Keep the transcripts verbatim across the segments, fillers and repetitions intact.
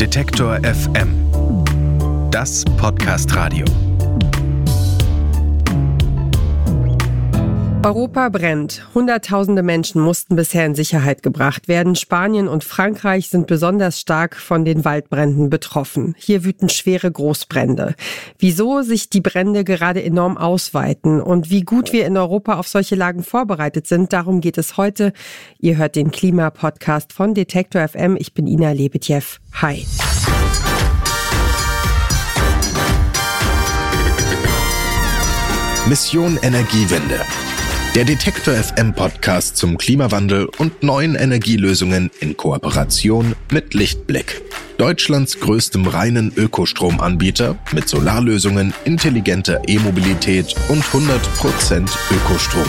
Detektor F M. Das Podcast-Radio. Europa brennt. Hunderttausende Menschen mussten bisher in Sicherheit gebracht werden. Spanien und Frankreich sind besonders stark von den Waldbränden betroffen. Hier wüten schwere Großbrände. Wieso sich die Brände gerade enorm ausweiten und wie gut wir in Europa auf solche Lagen vorbereitet sind, darum geht es heute. Ihr hört den Klima-Podcast von Detektor F M. Ich bin Ina Lebetjew. Hi. Mission Energiewende. Der Detektor F M Podcast zum Klimawandel und neuen Energielösungen in Kooperation mit Lichtblick. Deutschlands größtem reinen Ökostromanbieter mit Solarlösungen, intelligenter E-Mobilität und hundert Prozent Ökostrom.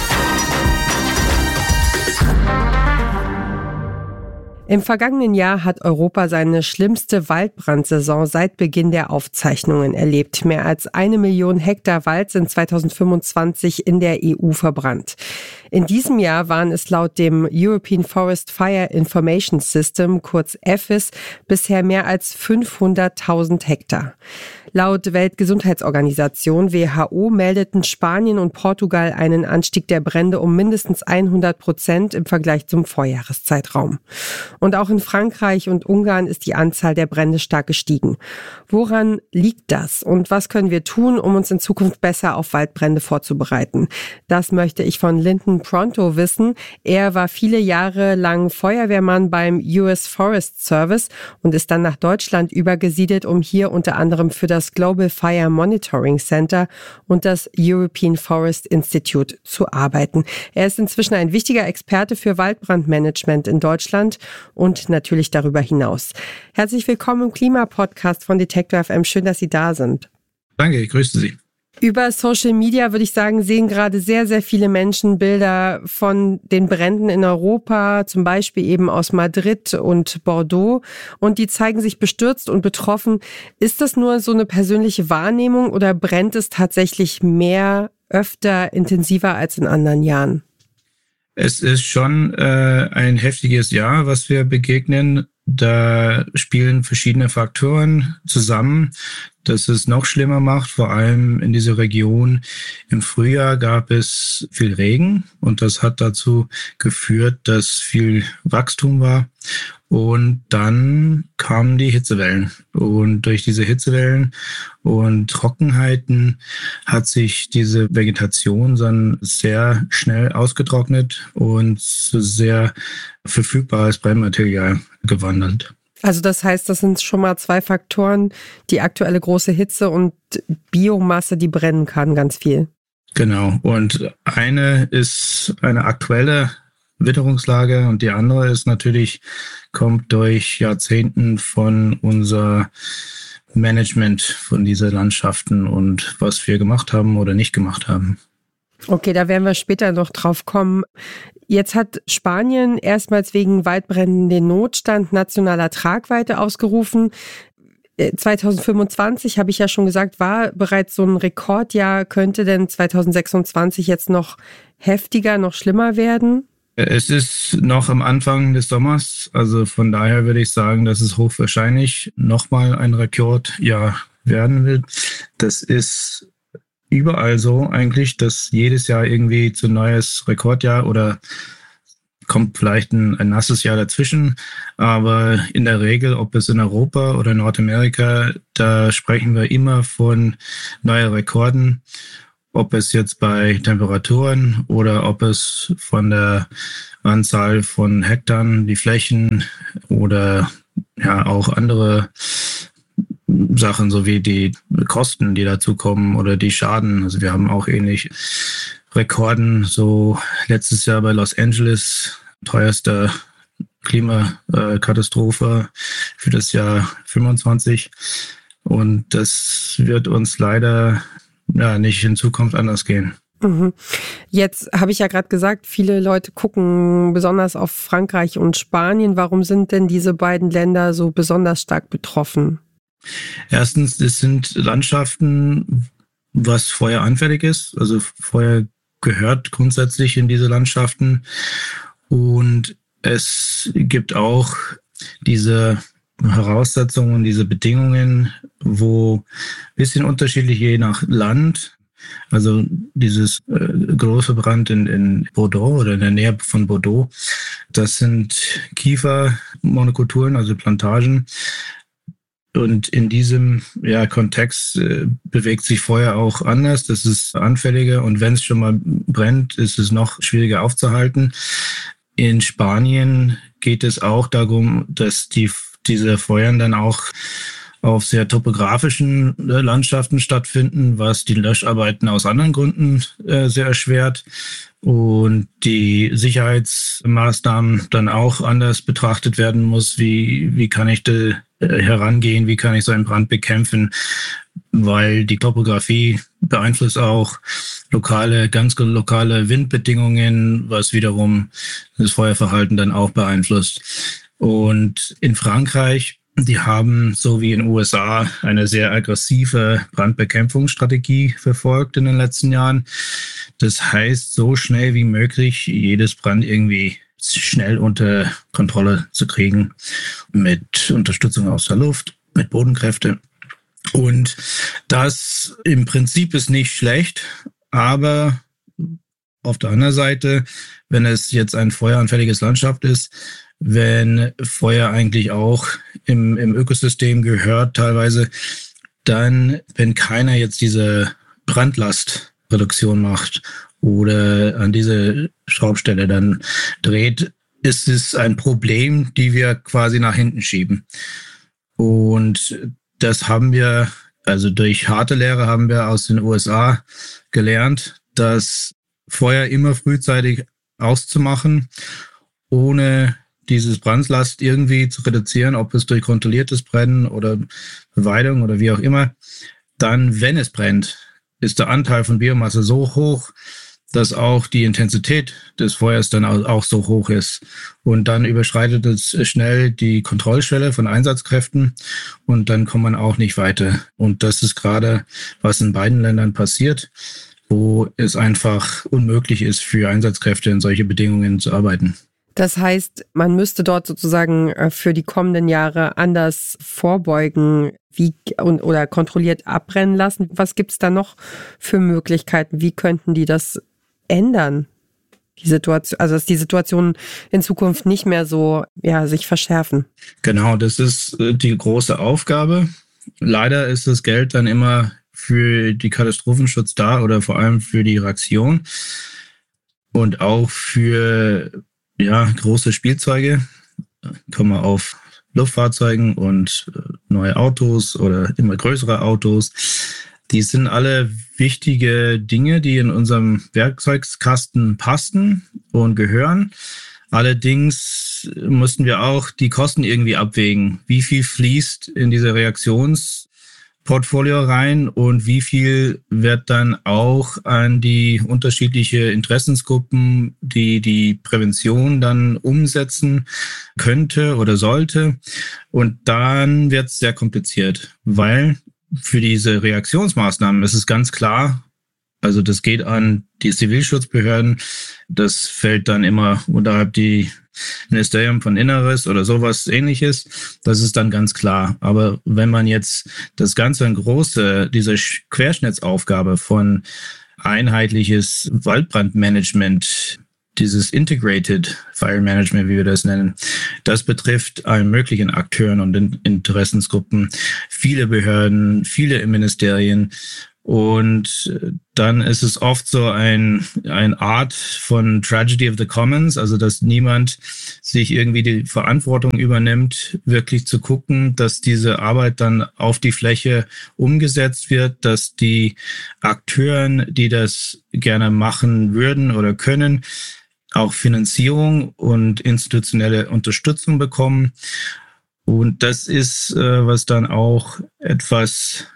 Im vergangenen Jahr hat Europa seine schlimmste Waldbrandsaison seit Beginn der Aufzeichnungen erlebt. Mehr als eine Million Hektar Wald sind zweitausendfünfundzwanzig in der E U verbrannt. In diesem Jahr waren es laut dem European Forest Fire Information System, kurz E F I S, bisher mehr als fünfhunderttausend Hektar. Laut Weltgesundheitsorganisation W H O meldeten Spanien und Portugal einen Anstieg der Brände um mindestens hundert Prozent im Vergleich zum Vorjahreszeitraum. Und auch in Frankreich und Ungarn ist die Anzahl der Brände stark gestiegen. Woran liegt das und was können wir tun, um uns in Zukunft besser auf Waldbrände vorzubereiten? Das möchte ich von Linton Pronto wissen. Er war viele Jahre lang Feuerwehrmann beim U S Forest Service und ist dann nach Deutschland übergesiedelt, um hier unter anderem für das Global Fire Monitoring Center und das European Forest Institute zu arbeiten. Er ist inzwischen ein wichtiger Experte für Waldbrandmanagement in Deutschland und natürlich darüber hinaus. Herzlich willkommen im Klimapodcast von Detektor F M. Schön, dass Sie da sind. Danke, ich grüße Sie. Über Social Media, würde ich sagen, sehen gerade sehr, sehr viele Menschen Bilder von den Bränden in Europa, zum Beispiel eben aus Madrid und Bordeaux. Und die zeigen sich bestürzt und betroffen. Ist das nur so eine persönliche Wahrnehmung oder brennt es tatsächlich mehr, öfter, intensiver als in anderen Jahren? Es ist schon äh, ein heftiges Jahr, was wir begegnen. Da spielen verschiedene Faktoren zusammen, dass es noch schlimmer macht. Vor allem in dieser Region im Frühjahr gab es viel Regen und das hat dazu geführt, dass viel Wachstum war. Und dann kamen die Hitzewellen. Und durch diese Hitzewellen und Trockenheiten hat sich diese Vegetation dann sehr schnell ausgetrocknet und zu sehr verfügbares Brennmaterial gewandelt. Also das heißt, das sind schon mal zwei Faktoren, die aktuelle große Hitze und Biomasse, die brennen kann, ganz viel. Genau. Und eine ist eine aktuelle Witterungslage und die andere ist natürlich, kommt durch Jahrzehnten von unser Management von dieser Landschaften und was wir gemacht haben oder nicht gemacht haben. Okay, da werden wir später noch drauf kommen. Jetzt hat Spanien erstmals wegen Waldbränden den Notstand nationaler Tragweite ausgerufen. zweitausendfünfundzwanzig, habe ich ja schon gesagt, war bereits so ein Rekordjahr. Könnte denn zweitausendsechsundzwanzig jetzt noch heftiger, noch schlimmer werden? Es ist noch am Anfang des Sommers, also von daher würde ich sagen, dass es hochwahrscheinlich nochmal ein Rekordjahr werden wird. Das ist überall so eigentlich, dass jedes Jahr irgendwie zu neues Rekordjahr oder kommt vielleicht ein, ein nasses Jahr dazwischen. Aber in der Regel, ob es in Europa oder Nordamerika, da sprechen wir immer von neuen Rekorden. Ob es jetzt bei Temperaturen oder ob es von der Anzahl von Hektaren, die Flächen oder ja auch andere Sachen sowie die Kosten, die dazu kommen oder die Schaden. Also wir haben auch ähnlich Rekorden. So letztes Jahr bei Los Angeles, teuerste Klimakatastrophe für das Jahr fünfundzwanzig. Und das wird uns leider ja nicht in Zukunft anders gehen. Mhm. Jetzt habe ich ja gerade gesagt, viele Leute gucken besonders auf Frankreich und Spanien. Warum sind denn diese beiden Länder so besonders stark betroffen? Erstens, es sind Landschaften, was feueranfällig ist. Also Feuer gehört grundsätzlich in diese Landschaften. Und es gibt auch diese Voraussetzungen, diese Bedingungen, wo ein bisschen unterschiedlich je nach Land. Also dieses äh, große Brand in, in Bordeaux oder in der Nähe von Bordeaux, das sind Kiefermonokulturen, also Plantagen. Und in diesem ja, Kontext äh, bewegt sich Feuer auch anders. Das ist anfälliger. Und wenn es schon mal brennt, ist es noch schwieriger aufzuhalten. In Spanien geht es auch darum, dass die, diese Feuern dann auch auf sehr topografischen äh, Landschaften stattfinden, was die Löscharbeiten aus anderen Gründen äh, sehr erschwert. Und die Sicherheitsmaßnahmen dann auch anders betrachtet werden muss. Wie, wie kann ich da herangehen? Wie kann ich so einen Brand bekämpfen? Weil die Topografie beeinflusst auch lokale, ganz lokale Windbedingungen, was wiederum das Feuerverhalten dann auch beeinflusst. Und in Frankreich, die haben, so wie in den U S A, eine sehr aggressive Brandbekämpfungsstrategie verfolgt in den letzten Jahren. Das heißt, so schnell wie möglich jedes Brand irgendwie schnell unter Kontrolle zu kriegen mit Unterstützung aus der Luft, mit Bodenkräfte. Und das im Prinzip ist nicht schlecht, aber auf der anderen Seite, wenn es jetzt ein feueranfälliges Landschaft ist, wenn Feuer eigentlich auch im, im Ökosystem gehört teilweise, dann, wenn keiner jetzt diese Brandlastreduktion macht oder an diese Schraubstelle dann dreht, ist es ein Problem, die wir quasi nach hinten schieben. Und das haben wir, also durch harte Lehre haben wir aus den U S A gelernt, dass Feuer immer frühzeitig auszumachen, ohne dieses Brandlast irgendwie zu reduzieren, ob es durch kontrolliertes Brennen oder Beweidung oder wie auch immer. Dann, wenn es brennt, ist der Anteil von Biomasse so hoch, dass auch die Intensität des Feuers dann auch so hoch ist. Und dann überschreitet es schnell die Kontrollschwelle von Einsatzkräften und dann kommt man auch nicht weiter. Und das ist gerade, was in beiden Ländern passiert, wo es einfach unmöglich ist, für Einsatzkräfte in solche Bedingungen zu arbeiten. Das heißt, man müsste dort sozusagen für die kommenden Jahre anders vorbeugen wie, und, oder kontrolliert abbrennen lassen. Was gibt es da noch für Möglichkeiten? Wie könnten die das ändern? Die Situation, also dass die Situation in Zukunft nicht mehr so ja, sich verschärfen. Genau, das ist die große Aufgabe. Leider ist das Geld dann immer für die Katastrophenschutz da oder vor allem für die Reaktion und auch für ja, große Spielzeuge, kommen wir auf Luftfahrzeugen und neue Autos oder immer größere Autos. Die sind alle wichtige Dinge, die in unserem Werkzeugkasten passen und gehören. Allerdings mussten wir auch die Kosten irgendwie abwägen. Wie viel fließt in diese Reaktionsportfolio rein und wie viel wird dann auch an die unterschiedliche Interessensgruppen, die die Prävention dann umsetzen könnte oder sollte. Und dann wird es sehr kompliziert, weil für diese Reaktionsmaßnahmen ist es ganz klar, also das geht an die Zivilschutzbehörden, das fällt dann immer unterhalb die Ministerium von Inneres oder sowas Ähnliches, das ist dann ganz klar. Aber wenn man jetzt das ganze große, diese Querschnittsaufgabe von einheitliches Waldbrandmanagement, dieses Integrated Fire Management, wie wir das nennen, das betrifft allen möglichen Akteuren und Interessensgruppen, viele Behörden, viele Ministerien. Und dann ist es oft so ein, eine Art von Tragedy of the Commons, also dass niemand sich irgendwie die Verantwortung übernimmt, wirklich zu gucken, dass diese Arbeit dann auf die Fläche umgesetzt wird, dass die Akteuren, die das gerne machen würden oder können, auch Finanzierung und institutionelle Unterstützung bekommen. Und das ist, äh, was dann auch etwas,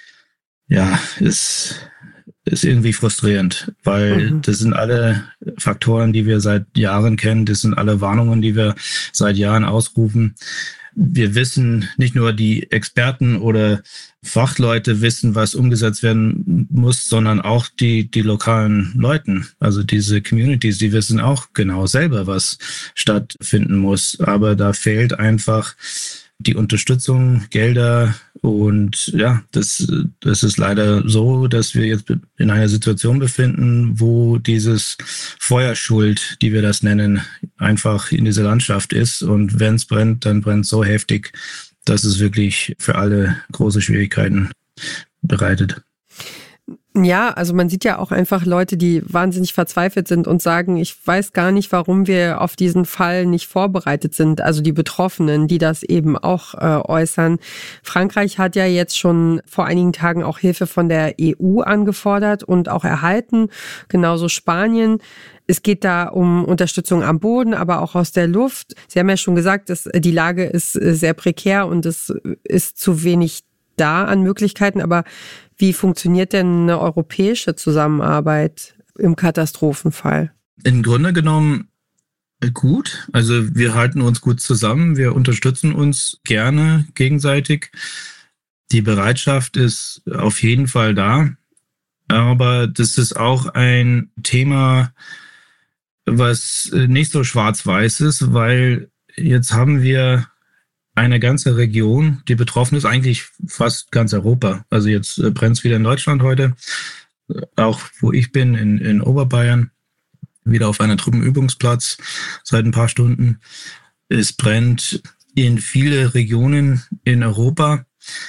ja, ist, ist irgendwie frustrierend, weil mhm. das sind alle Faktoren, die wir seit Jahren kennen, das sind alle Warnungen, die wir seit Jahren ausrufen. Wir wissen, nicht nur die Experten oder Fachleute wissen, was umgesetzt werden muss, sondern auch die, die lokalen Leuten, also diese Communities, die wissen auch genau selber, was stattfinden muss. Aber da fehlt einfach die Unterstützung, Gelder. Und ja, das, das ist leider so, dass wir jetzt in einer Situation befinden, wo dieses Feuerschuld, die wir das nennen, einfach in dieser Landschaft ist. Und wenn es brennt, dann brennt es so heftig, dass es wirklich für alle große Schwierigkeiten bereitet. Ja, also man sieht ja auch einfach Leute, die wahnsinnig verzweifelt sind und sagen, ich weiß gar nicht, warum wir auf diesen Fall nicht vorbereitet sind. Also die Betroffenen, die das eben auch äh, äußern. Frankreich hat ja jetzt schon vor einigen Tagen auch Hilfe von der E U angefordert und auch erhalten. Genauso Spanien. Es geht da um Unterstützung am Boden, aber auch aus der Luft. Sie haben ja schon gesagt, dass die Lage ist sehr prekär und es ist zu wenig da an Möglichkeiten. Aber wie funktioniert denn eine europäische Zusammenarbeit im Katastrophenfall? Im Grunde genommen gut. Also wir halten uns gut zusammen. Wir unterstützen uns gerne gegenseitig. Die Bereitschaft ist auf jeden Fall da. Aber das ist auch ein Thema, was nicht so schwarz-weiß ist, weil jetzt haben wir eine ganze Region, die betroffen ist, eigentlich fast ganz Europa. Also jetzt äh, brennt es wieder in Deutschland heute, auch wo ich bin, in, in Oberbayern, wieder auf einem Truppenübungsplatz seit ein paar Stunden. Es brennt in viele Regionen in Europa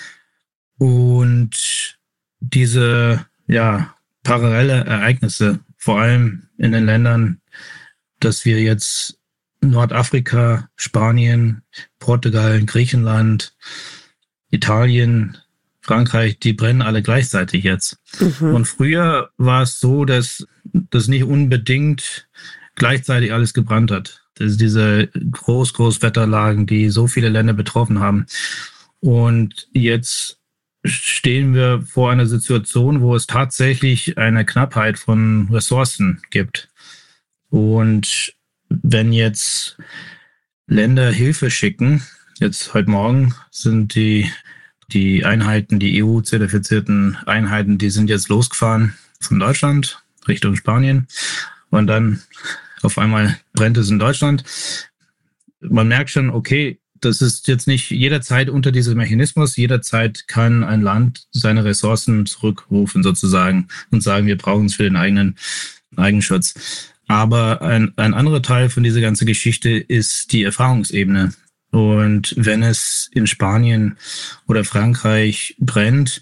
und diese ja, parallele Ereignisse, vor allem in den Ländern, dass wir jetzt Nordafrika, Spanien, Portugal, Griechenland, Italien, Frankreich, die brennen alle gleichzeitig jetzt. Mhm. Und früher war es so, dass das nicht unbedingt gleichzeitig alles gebrannt hat. Das ist diese Groß, Großwetterlagen, die so viele Länder betroffen haben. Und jetzt stehen wir vor einer Situation, wo es tatsächlich eine Knappheit von Ressourcen gibt. Und wenn jetzt Länder Hilfe schicken, jetzt heute Morgen sind die, die Einheiten, die E U-zertifizierten Einheiten, die sind jetzt losgefahren von Deutschland Richtung Spanien und dann auf einmal brennt es in Deutschland. Man merkt schon, okay, das ist jetzt nicht jederzeit unter diesem Mechanismus. Jederzeit kann ein Land seine Ressourcen zurückrufen sozusagen und sagen, wir brauchen es für den eigenen Eigenschutz. Aber ein, ein anderer Teil von dieser ganzen Geschichte ist die Erfahrungsebene. Und wenn es in Spanien oder Frankreich brennt,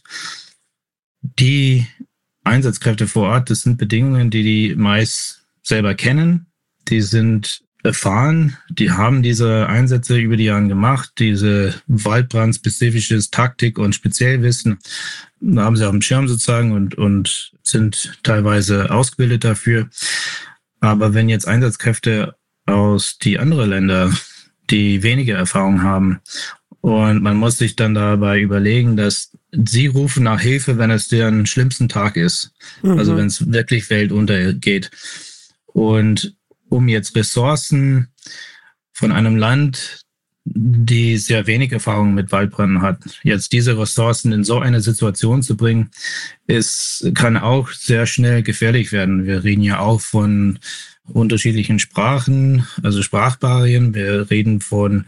die Einsatzkräfte vor Ort, das sind Bedingungen, die die meist selber kennen. Die sind erfahren, die haben diese Einsätze über die Jahre gemacht, diese waldbrandspezifisches Taktik und Speziellwissen, da haben sie auf dem Schirm sozusagen und, und sind teilweise ausgebildet dafür. Aber wenn jetzt Einsatzkräfte aus die anderen Länder, die weniger Erfahrung haben, und man muss sich dann dabei überlegen, dass sie rufen nach Hilfe, wenn es deren schlimmsten Tag ist. Mhm. Also wenn es wirklich Welt untergeht. Und um jetzt Ressourcen von einem Land, die sehr wenig Erfahrung mit Waldbränden hat, jetzt diese Ressourcen in so eine Situation zu bringen, ist, kann auch sehr schnell gefährlich werden. Wir reden ja auch von unterschiedlichen Sprachen, also Sprachbarrieren. Wir reden von,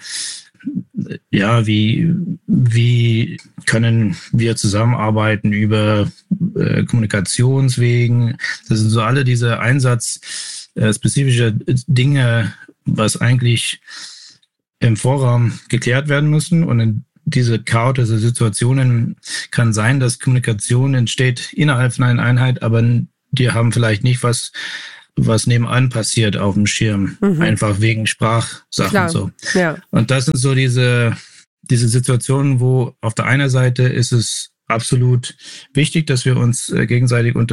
ja, wie, wie können wir zusammenarbeiten über äh, Kommunikationswegen. Das sind so alle diese einsatzspezifische Dinge, was eigentlich im Vorraum geklärt werden müssen. Und in diese chaotische Situationen kann sein, dass Kommunikation entsteht innerhalb von einer Einheit, aber die haben vielleicht nicht was, was nebenan passiert auf dem Schirm, mhm. einfach wegen Sprachsachen. Klar. So. Ja. Und das sind so diese, diese Situationen, wo auf der einen Seite ist es absolut wichtig, dass wir uns gegenseitig unterstützen.